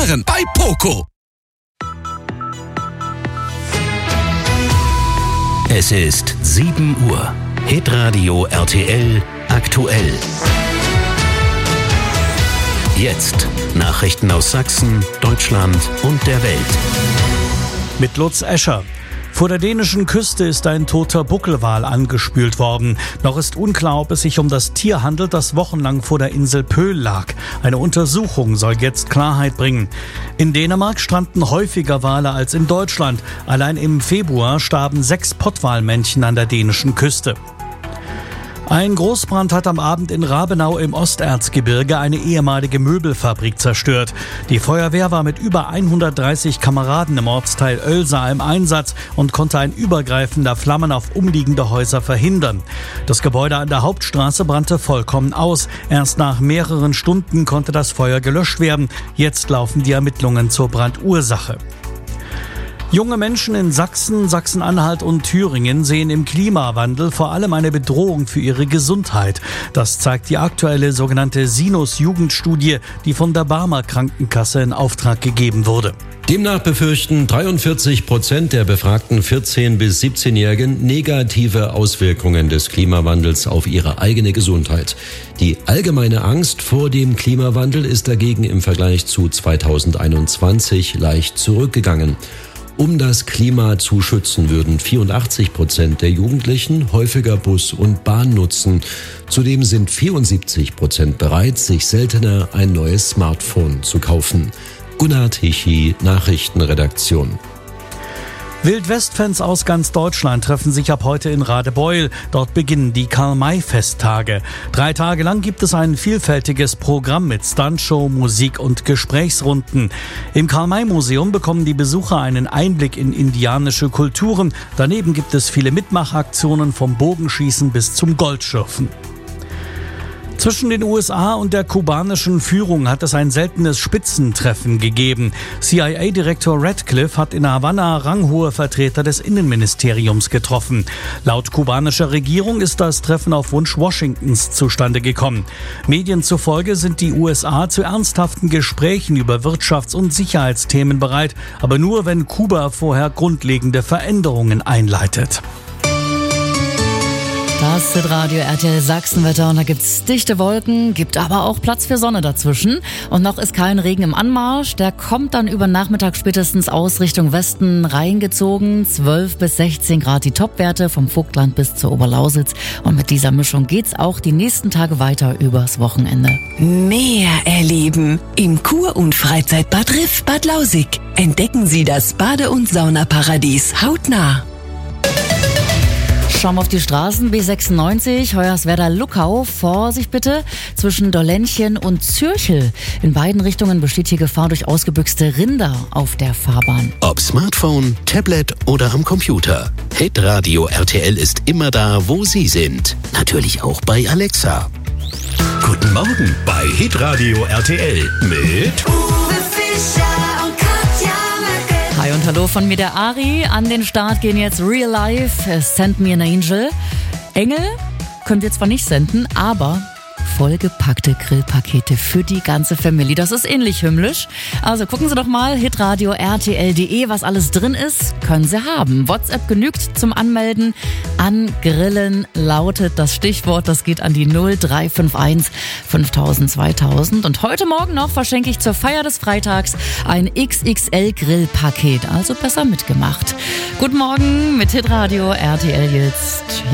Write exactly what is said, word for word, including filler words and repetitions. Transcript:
sparen bei Poco. Es ist sieben Uhr. Hitradio R T L aktuell. Jetzt Nachrichten aus Sachsen, Deutschland und der Welt. Mit Lutz Escher. Vor der dänischen Küste ist ein toter Buckelwal angespült worden. Noch ist unklar, ob es sich um das Tier handelt, das wochenlang vor der Insel Pöhl lag. Eine Untersuchung soll jetzt Klarheit bringen. In Dänemark stranden häufiger Wale als in Deutschland. Allein im Februar starben sechs Pottwalmännchen an der dänischen Küste. Ein Großbrand hat am Abend in Rabenau im Osterzgebirge eine ehemalige Möbelfabrik zerstört. Die Feuerwehr war mit über hundertdreißig Kameraden im Ortsteil Oelsa im Einsatz und konnte ein Übergreifen der Flammen auf umliegende Häuser verhindern. Das Gebäude an der Hauptstraße brannte vollkommen aus. Erst nach mehreren Stunden konnte das Feuer gelöscht werden. Jetzt laufen die Ermittlungen zur Brandursache. Junge Menschen in Sachsen, Sachsen-Anhalt und Thüringen sehen im Klimawandel vor allem eine Bedrohung für ihre Gesundheit. Das zeigt die aktuelle sogenannte Sinus-Jugendstudie, die von der Barmer Krankenkasse in Auftrag gegeben wurde. Demnach befürchten dreiundvierzig Prozent der befragten vierzehn- bis siebzehnjährigen negative Auswirkungen des Klimawandels auf ihre eigene Gesundheit. Die allgemeine Angst vor dem Klimawandel ist dagegen im Vergleich zu zweitausendeinundzwanzig leicht zurückgegangen. Um das Klima zu schützen, würden vierundachtzig Prozent der Jugendlichen häufiger Bus und Bahn nutzen. Zudem sind vierundsiebzig Prozent bereit, sich seltener ein neues Smartphone zu kaufen. Gunnar Tichy, Nachrichtenredaktion. Wildwest-Fans aus ganz Deutschland treffen sich ab heute in Radebeul. Dort beginnen die Karl-May-Festtage. Drei Tage lang gibt es ein vielfältiges Programm mit Stuntshow, Musik und Gesprächsrunden. Im Karl-May-Museum bekommen die Besucher einen Einblick in indianische Kulturen. Daneben gibt es viele Mitmachaktionen vom Bogenschießen bis zum Goldschürfen. Zwischen den U S A und der kubanischen Führung hat es ein seltenes Spitzentreffen gegeben. C I A-Direktor Radcliffe hat in Havanna ranghohe Vertreter des Innenministeriums getroffen. Laut kubanischer Regierung ist das Treffen auf Wunsch Washingtons zustande gekommen. Medien zufolge sind die U S A zu ernsthaften Gesprächen über Wirtschafts- und Sicherheitsthemen bereit, aber nur, wenn Kuba vorher grundlegende Veränderungen einleitet. Das ist Radio R T L Sachsenwetter und da gibt's dichte Wolken, gibt aber auch Platz für Sonne dazwischen. Und noch ist kein Regen im Anmarsch, der kommt dann über Nachmittag spätestens aus Richtung Westen reingezogen. zwölf bis sechzehn Grad die Topwerte vom Vogtland bis zur Oberlausitz. Und mit dieser Mischung geht's auch die nächsten Tage weiter übers Wochenende. Mehr erleben im Kur- und Freizeitbad Riff Bad Lausig. Entdecken Sie das Bade- und Saunaparadies hautnah. Schauen wir auf die Straßen. B sechsundneunzig, Hoyerswerda-Luckau. Vorsicht bitte zwischen Dorlenchen und Zürchel. In beiden Richtungen besteht hier Gefahr durch ausgebüxte Rinder auf der Fahrbahn. Ob Smartphone, Tablet oder am Computer. Hitradio R T L ist immer da, wo Sie sind. Natürlich auch bei Alexa. Guten Morgen bei Hitradio R T L mit Uwe Fischer und Katja Möcke. Hi und hallo von mir, der Ari. An den Start gehen jetzt Real Life, Send Me an Angel. Engel können wir zwar nicht senden, aber vollgepackte Grillpakete für die ganze Family. Das ist ähnlich himmlisch. Also gucken Sie doch mal, hitradio R T L punkt de, was alles drin ist, können Sie haben. WhatsApp genügt zum Anmelden. An Grillen lautet das Stichwort. Das geht an die null drei fünf eins fünftausend zweitausend. Und heute Morgen noch verschenke ich zur Feier des Freitags ein X X L-Grillpaket. Also besser mitgemacht. Guten Morgen mit Hitradio R T L jetzt.